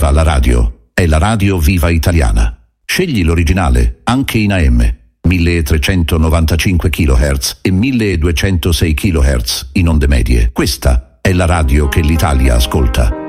ascolta la radio. È la Radio Viva Italiana. Scegli l'originale, anche in AM, 1395 kHz e 1206 kHz in onde medie. Questa è la radio che l'Italia ascolta.